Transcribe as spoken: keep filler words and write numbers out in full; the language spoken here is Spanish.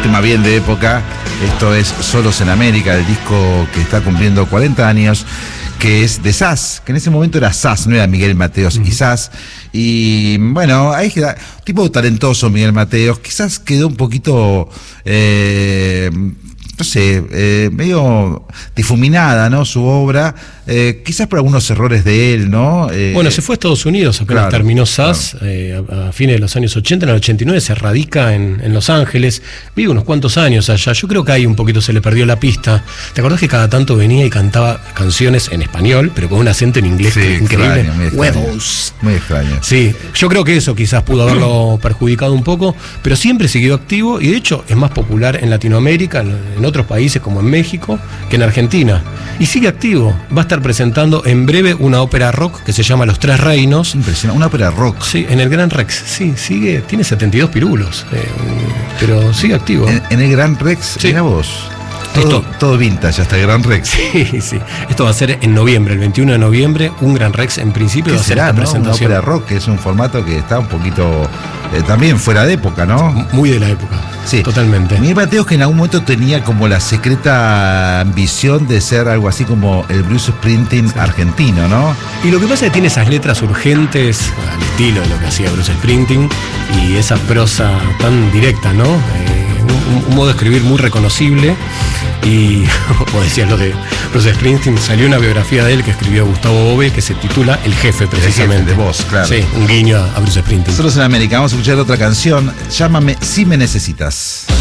tema bien de época. Esto es Solos en América, el disco que está cumpliendo cuarenta años, que es de Sass, que en ese momento era Sass, no era Miguel Mateos y Sass. Y bueno, ahí queda, tipo talentoso Miguel Mateos, quizás quedó un poquito, eh, no sé, eh, medio difuminada, ¿no? Su obra, eh, quizás por algunos errores de él, ¿no? Eh, bueno, se fue a Estados Unidos, apenas claro, terminó Sass, claro. eh, a, a fines de los años ochenta, en el ochenta y nueve se radica en, en Los Ángeles, vive unos cuantos años allá. Yo creo que ahí un poquito se le perdió la pista. ¿Te acordás que cada tanto venía y cantaba canciones en español, pero con un acento en inglés sí, increíble? Extraño, muy extraño, Huevos. Muy extraño. Sí, yo creo que eso quizás pudo haberlo perjudicado un poco, pero siempre siguió activo y de hecho es más popular en Latinoamérica, en, en otros países como en México, que en Argentina. Y sigue activo. Va a estar presentando en breve una ópera rock que se llama Los Tres Reinos. Impresionante, una ópera rock. Sí, en el Gran Rex. Sí, sigue, tiene setenta y dos pirulos, eh, pero sigue activo. En, en el Gran Rex, sí. Mira vos. Todo, Esto, todo vintage hasta el Gran Rex. Sí, sí. Esto va a ser en noviembre, el veintiuno de noviembre, un Gran Rex en principio va a ser será, esta ¿no? presentación. Una ópera rock, que es un formato que está un poquito eh, también fuera de época, ¿no? Muy de la época. Sí. Totalmente. Miguel Mateos, que en algún momento tenía como la secreta ambición de ser algo así como el Bruce Springsteen sí. argentino, ¿no? Y lo que pasa es que tiene esas letras urgentes al estilo de lo que hacía Bruce Springsteen y esa prosa tan directa, ¿no? Eh, un, un modo de escribir muy reconocible. Y como decías lo de Bruce Springsteen, salió una biografía de él que escribió Gustavo Bove que se titula El Jefe, precisamente. El jefe de vos, claro. Sí, un guiño a Bruce Springsteen. Nosotros en América vamos a escuchar otra canción, Llámame si me necesitas.